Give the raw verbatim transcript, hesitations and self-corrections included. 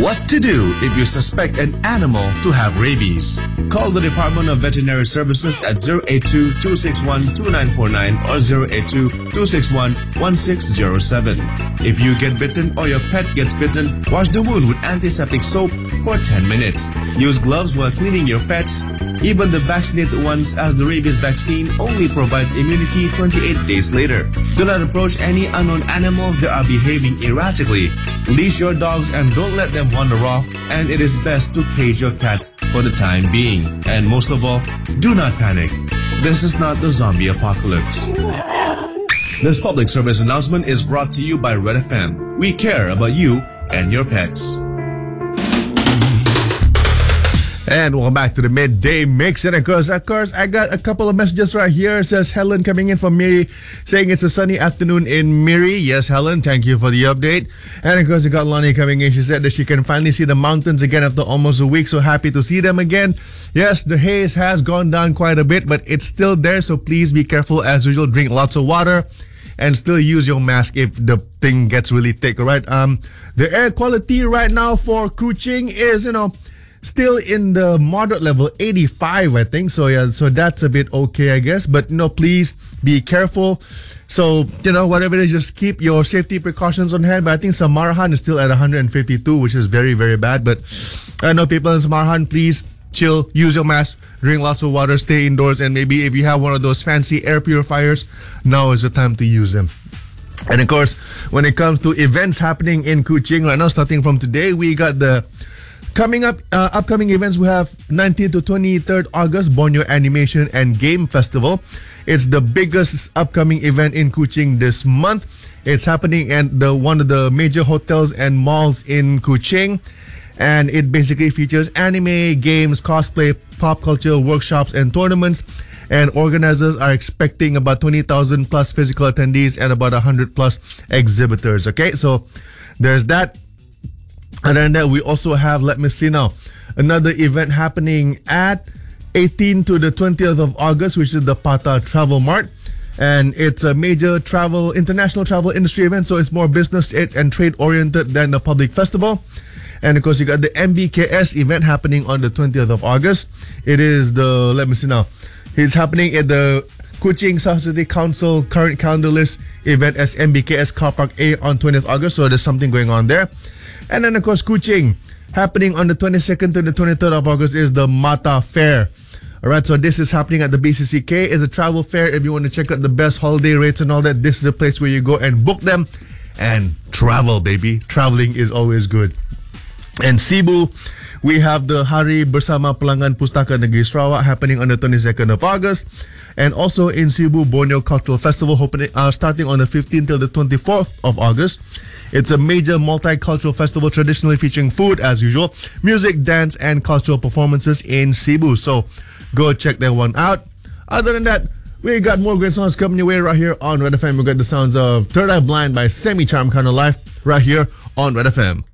What to do if you suspect an animal to have rabies? Call the Department of Veterinary Services at zero eight two, two six one, two nine four nine or zero eight two, two six one, one six zero seven. If you get bitten or your pet gets bitten, wash the wound with antiseptic soap for ten minutes. Use gloves while cleaning your pets. Even the vaccinated ones, as the rabies vaccine only provides immunity twenty-eight days later. Do not approach any unknown animals that are behaving erratically. Leash your dogs and don't let them wander off, and it is best to cage your cats for the time being. And most of all, do not panic. This is not the zombie apocalypse. This public service announcement is brought to you by Red F M. We care about you and your pets. And welcome back to the Midday Mix. And of course, of course, I got a couple of messages right here. It says Helen coming in from Miri saying it's a sunny afternoon in Miri. Yes, Helen, thank you for the update. And of course, I got Lonnie coming in. She said that she can finally see the mountains again after almost a week. So happy to see them again. Yes, the haze has gone down quite a bit, but it's still there. So please be careful as usual. Drink lots of water and still use your mask if the thing gets really thick. All right. Um, the air quality right now for Kuching is, you know, still in the moderate level, eighty-five, I think. So yeah, so that's a bit okay, I guess. But you know, please be careful. So you know, whatever it is, just keep your safety precautions on hand. But I think Samarhan is still at one hundred fifty-two, which is very, very bad. But I know people in Samarhan, please chill, use your mask, drink lots of water, stay indoors, and maybe if you have one of those fancy air purifiers, now is the time to use them. And of course, when it comes to events happening in Kuching right now, starting from today, we got the Coming up, uh, upcoming events, we have nineteenth to twenty-third August, Borneo Animation and Game Festival. It's the biggest upcoming event in Kuching this month. It's happening at the one of the major hotels and malls in Kuching. And it basically features anime, games, cosplay, pop culture, workshops, and tournaments. And organizers are expecting about twenty thousand plus physical attendees and about one hundred plus exhibitors. Okay, so there's that. And then uh, we also have, let me see now, another event happening at eighteenth to the twentieth of August, which is the Pata Travel Mart. And it's a major travel, international travel industry event, so it's more business and trade oriented than the public festival. And of course, you got the M B K S event happening on the twentieth of August. It is the, let me see now, it's happening at the Kuching South City Council current calendar list event as M B K S Car Park A on twentieth of August, so there's something going on there. And then, of course, Kuching, happening on the twenty-second to the twenty-third of August is the Mata Fair. All right, so this is happening at the B C C K. It's a travel fair. If you want to check out the best holiday rates and all that, this is the place where you go and book them and travel, baby. Traveling is always good. And Cebu, we have the Hari Bersama Pelanggan Pustaka Negeri Sarawak happening on the twenty-second of August. And also in Cebu, Borneo Cultural Festival opening, uh, starting on the fifteenth till the twenty-fourth of August. It's a major multicultural festival traditionally featuring food as usual, music, dance, and cultural performances in Cebu. So go check that one out. Other than that, we got more great songs coming your way right here on Red F M. We got the sounds of Third Eye Blind by Semi Charm Kind of Life right here on Red F M.